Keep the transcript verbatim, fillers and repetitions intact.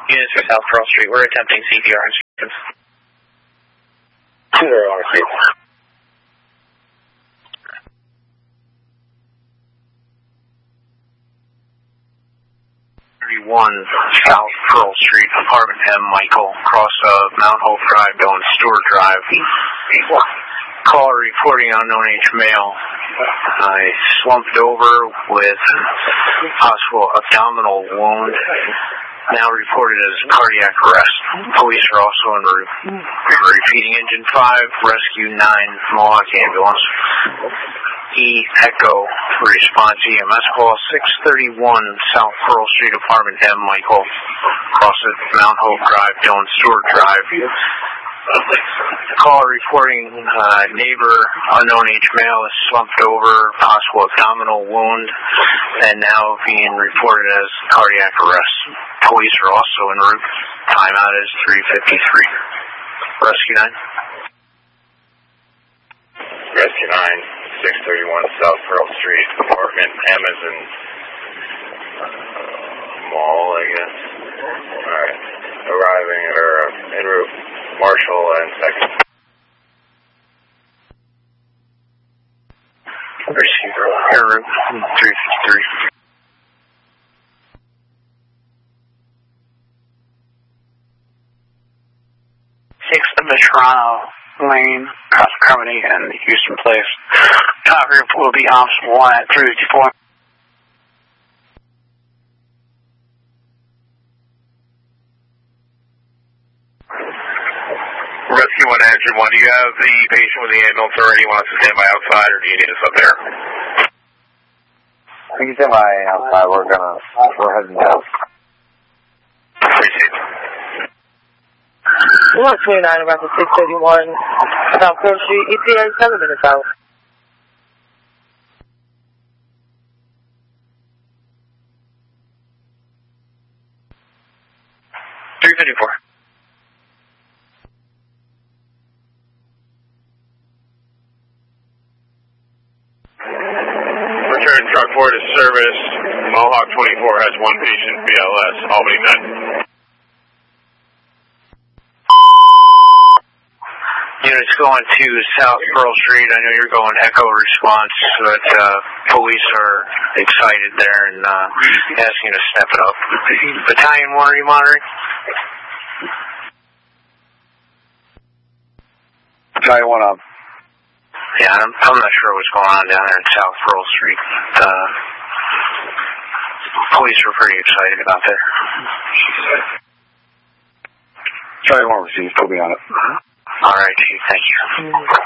Units for South Pearl Street, we're attempting C P R instructions. two zero R C. thirty-one South Pearl Street, apartment M, Michael, cross of Mount Hope Drive, going Stewart Drive. Caller reporting unknown age male. I slumped over with possible abdominal wound. Now reported as cardiac arrest. Police are also en route. Repeating engine five, rescue nine, Milwaukee ambulance. E Echo response E M S call six thirty-one South Pearl Street, apartment M, Michael, cross at Mount Hope Drive, Dylan Stewart Drive. Caller reporting uh, neighbor, unknown age male, is slumped over, possible abdominal wound, and now being reported as cardiac arrest. Police are also en route. Timeout is three fifty-three. Rescue nine. Rescue nine, six thirty-one South Pearl Street, apartment Amazon uh, Mall, I guess. Alright. Arriving at our uh, en route, Marshall and second. Rescue en route, three fifty-three. six of the Toronto Lane, across Carmody and Houston Place. Top group will be ops one at three fifty-four. Rescue one, engine one. Do you have the patient with the ambulance already? You want us to stand by outside, or do you need us up there? You can stand by outside. We're gonna, we're heading down. Appreciate it. one twenty-nine, around six thirty-one, South Pearl Street, E T A, seven minutes out. three fifty-four. Return truck four to service. Mohawk twenty-four has one patient, B L S, Albany Med. Units going to South Pearl Street. I know you're going Echo response, but uh, police are excited there and uh, asking you to step it up. Battalion one, are you monitoring? Battalion one up. Yeah, I'm, I'm not sure what's going on down there in South Pearl Street. Uh, police are pretty excited about that. Battalion one received. Put me on it. All right, Chief. Thank you.